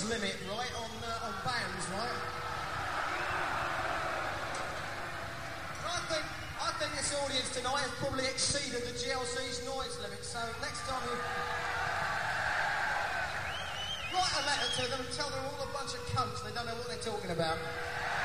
limit, right, on bands, right? I think this audience tonight has probably exceeded the GLC's noise limit, so next time you write a letter to them and tell them all a bunch of cunts, they don't know what they're talking about.